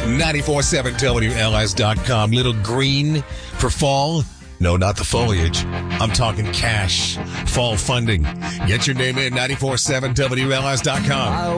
947 WLS.com. Little green for fall? No, not the foliage. I'm talking cash. Fall funding. Get your name in 947 WLS.com.